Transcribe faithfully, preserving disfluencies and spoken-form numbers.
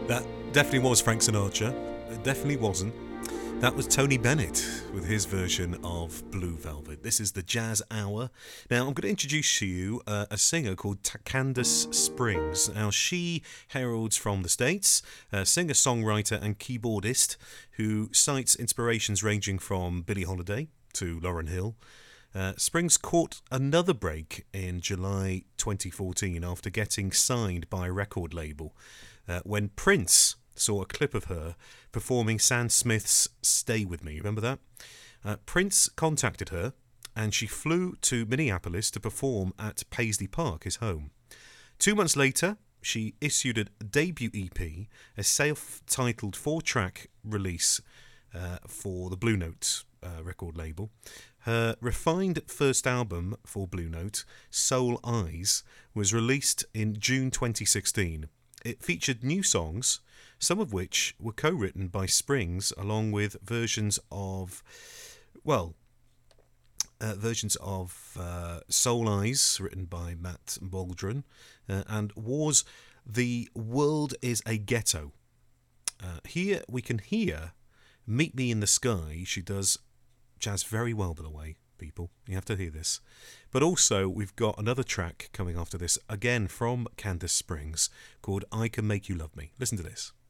That definitely was Frank Sinatra. It definitely wasn't. That was Tony Bennett with his version of Blue Velvet. This is the Jazz Hour. Now, I'm going to introduce to you uh, a singer called T- Candace Springs. Now, she heralds from the States, a singer, songwriter, and keyboardist who cites inspirations ranging from Billie Holiday to Lauryn Hill. Uh, Springs caught another break in July twenty fourteen after getting signed by a record label uh, when Prince saw a clip of her performing Sam Smith's Stay With Me. Remember that? Uh, Prince contacted her and she flew to Minneapolis to perform at Paisley Park, his home. Two months later, she issued a debut E P, a self-titled four-track release uh, for the Blue Note uh, record label. Her refined first album for Blue Note, Soul Eyes, was released in June twenty sixteen. It featured new songs, some of which were co-written by Springs, along with versions of, well, uh, versions of uh, Soul Eyes, written by Matt Waldron, uh, and Was The World Is a Ghetto. Uh, here we can hear Meet Me in the Sky. She does jazz very well, by the way, people. You have to hear this. But also, we've got another track coming after this, again from Candace Springs, called I Can Make You Love Me. Listen to this.